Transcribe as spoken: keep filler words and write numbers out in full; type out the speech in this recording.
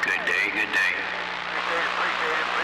Good day, good day. Appreciate it, appreciate it.